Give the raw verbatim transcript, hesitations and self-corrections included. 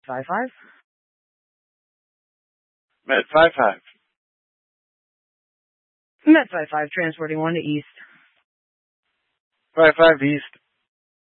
five five. Met five five. Met five five, transporting one to East. Five five East.